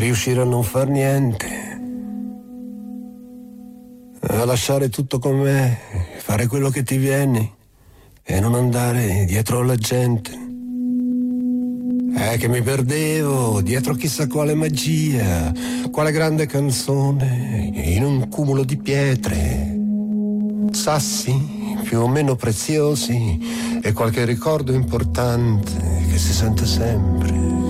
riuscire a non far niente, a lasciare tutto com'è, fare quello che ti viene e non andare dietro alla gente. Che mi perdevo dietro chissà quale magia, quale grande canzone, in un cumulo di pietre, sassi più o meno preziosi e qualche ricordo importante che si sente sempre.